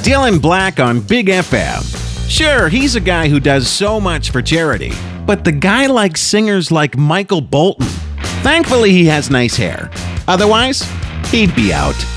Dylan Black on Big FM. Sure, he's a guy who does so much for charity, but the guy likes singers like Michael Bolton. Thankfully, he has nice hair. Otherwise, he'd be out.